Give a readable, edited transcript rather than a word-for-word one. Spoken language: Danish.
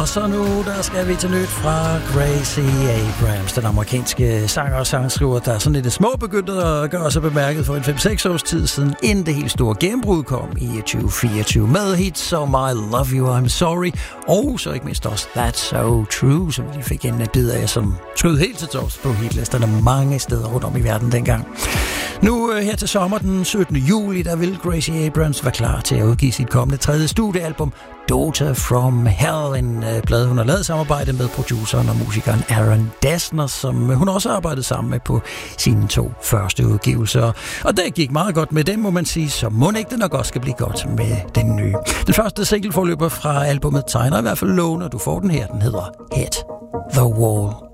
Og så nu, der skal vi til nyt fra Gracie Abrams, den amerikanske sanger og sangskriver, der er sådan lidt små begyndt at gøre sig bemærket for en 5-6 års tid siden, inden det helt store gennembrud kom i 2024 med hits som I Love You, I'm Sorry, og så ikke mindst også That's So True, som vi fik en bid af, som skød helt til tops på hitlisterne mange steder rundt om i verden dengang. Nu her til sommer den 17. juli, der vil Gracie Abrams være klar til at udgive sit kommende 3. studiealbum, Daughter from Hell, en plade, hun har lavet samarbejde med produceren og musikeren Aaron Dessner, som hun også har arbejdet sammen med på sine 2 første udgivelser. Og det gik meget godt med den, må man sige, så må ikke det nok også skal blive godt med den nye. Den første singleforløber fra albumet tegner i hvert fald loven, og du får den her, den hedder Hit the Wall.